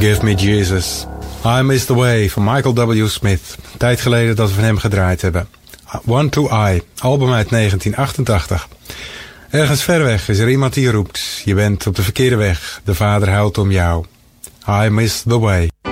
Give Me Jesus. I Miss the Way van Michael W. Smith. Tijd geleden dat we van hem gedraaid hebben. One to I, album uit 1988. Ergens ver weg is er iemand die roept. Je bent op de verkeerde weg. De Vader houdt om jou. I Miss the Way.